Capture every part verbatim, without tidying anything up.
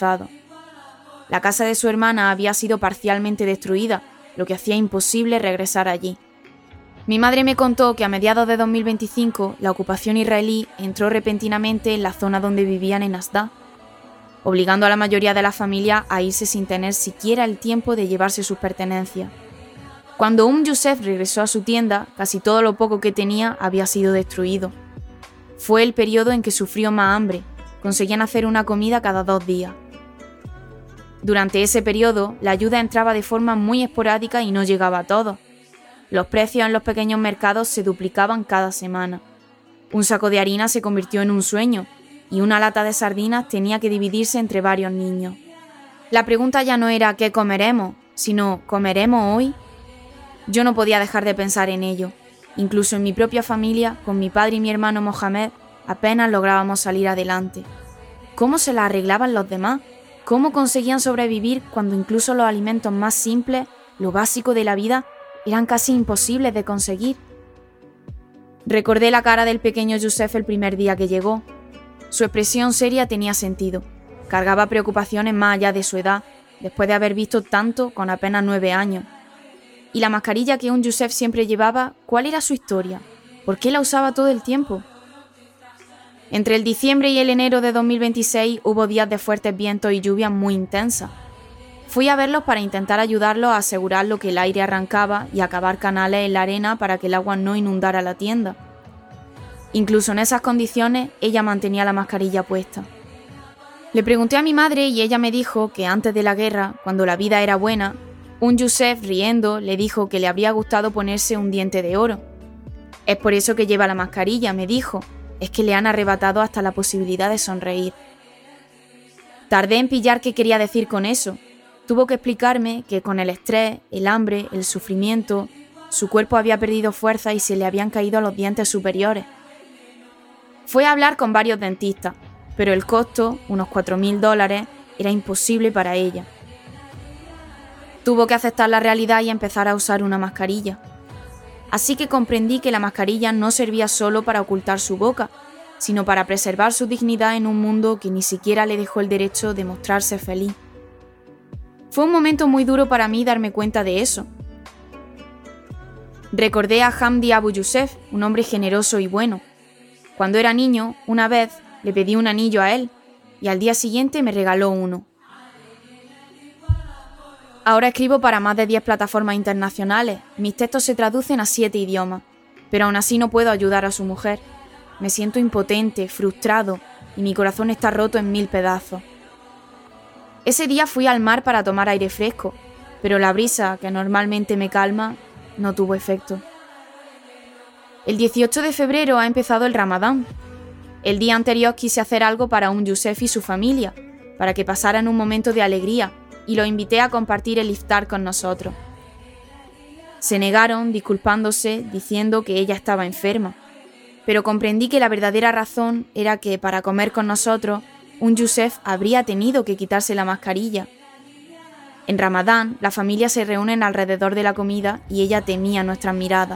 estado. La casa de su hermana había sido parcialmente destruida, lo que hacía imposible regresar allí. Mi madre me contó que a mediados de dos mil veinticinco la ocupación israelí entró repentinamente en la zona donde vivían en Ashdod, obligando a la mayoría de la familia a irse sin tener siquiera el tiempo de llevarse sus pertenencias. Cuando Umm Yusef regresó a su tienda, casi todo lo poco que tenía había sido destruido. Fue el periodo en que sufrió más hambre, conseguían hacer una comida cada dos días. Durante ese periodo, la ayuda entraba de forma muy esporádica y no llegaba a todos. Los precios en los pequeños mercados se duplicaban cada semana. Un saco de harina se convirtió en un sueño y una lata de sardinas tenía que dividirse entre varios niños. La pregunta ya no era ¿qué comeremos?, sino ¿comeremos hoy? Yo no podía dejar de pensar en ello. Incluso en mi propia familia, con mi padre y mi hermano Mohamed, apenas lográbamos salir adelante. ¿Cómo se la arreglaban los demás? ¿Cómo conseguían sobrevivir cuando incluso los alimentos más simples, lo básico de la vida, eran casi imposibles de conseguir? Recordé la cara del pequeño Yusef el primer día que llegó. Su expresión seria tenía sentido. Cargaba preocupaciones más allá de su edad, después de haber visto tanto con apenas nueve años. Y la mascarilla que un Yusef siempre llevaba, ¿cuál era su historia? ¿Por qué la usaba todo el tiempo? Entre el diciembre y el enero de dos mil veintiséis hubo días de fuertes vientos y lluvias muy intensas. Fui a verlos para intentar ayudarlos a asegurar lo que el aire arrancaba y acabar canales en la arena para que el agua no inundara la tienda. Incluso en esas condiciones, ella mantenía la mascarilla puesta. Le pregunté a mi madre y ella me dijo que antes de la guerra, cuando la vida era buena, un Yusef, riendo, le dijo que le habría gustado ponerse un diente de oro. Es por eso que lleva la mascarilla, me dijo. Es que le han arrebatado hasta la posibilidad de sonreír. Tardé en pillar qué quería decir con eso. Tuvo que explicarme que con el estrés, el hambre, el sufrimiento, su cuerpo había perdido fuerza y se le habían caído los dientes superiores. Fue a hablar con varios dentistas, pero el costo, unos cuatro mil dólares, era imposible para ella. Tuvo que aceptar la realidad y empezar a usar una mascarilla. Así que comprendí que la mascarilla no servía solo para ocultar su boca, sino para preservar su dignidad en un mundo que ni siquiera le dejó el derecho de mostrarse feliz. Fue un momento muy duro para mí darme cuenta de eso. Recordé a Hamdi Abu Yusef, un hombre generoso y bueno. Cuando era niño, una vez le pedí un anillo a él y al día siguiente me regaló uno. Ahora escribo para más de diez plataformas internacionales, mis textos se traducen a siete idiomas, pero aún así no puedo ayudar a su mujer. Me siento impotente, frustrado y mi corazón está roto en mil pedazos. Ese día fui al mar para tomar aire fresco, pero la brisa, que normalmente me calma, no tuvo efecto. El dieciocho de febrero ha empezado el Ramadán. El día anterior quise hacer algo para un Yusef y su familia, para que pasaran un momento de alegría, y los invité a compartir el iftar con nosotros. Se negaron, disculpándose, diciendo que ella estaba enferma, pero comprendí que la verdadera razón era que para comer con nosotros, un Yusef habría tenido que quitarse la mascarilla. En Ramadán, la familia se reúnen alrededor de la comida y ella temía nuestras miradas.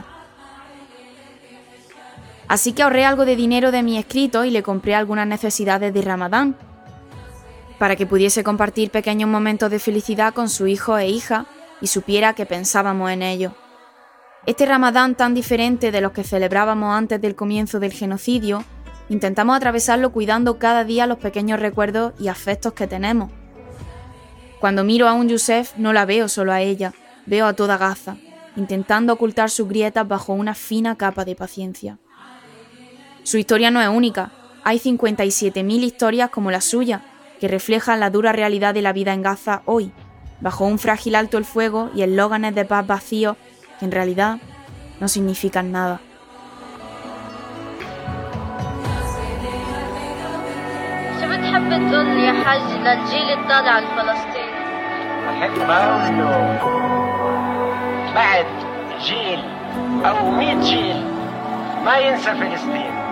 Así que ahorré algo de dinero de mi escrito y le compré algunas necesidades de Ramadán, para que pudiese compartir pequeños momentos de felicidad con su hijo e hija y supiera que pensábamos en ellos. Este Ramadán tan diferente de los que celebrábamos antes del comienzo del genocidio, intentamos atravesarlo cuidando cada día los pequeños recuerdos y afectos que tenemos. Cuando miro a un Yusef no la veo solo a ella, veo a toda Gaza, intentando ocultar sus grietas bajo una fina capa de paciencia. Su historia no es única, hay cincuenta y siete mil historias como la suya, que reflejan la dura realidad de la vida en Gaza hoy, bajo un frágil alto el fuego y eslóganes de paz vacíos que en realidad no significan nada. بتحب تقول يا حاج للجيل الطالع الفلسطيني؟ بحب اقول له بعد جيل او مئة جيل ما ينسى فلسطين.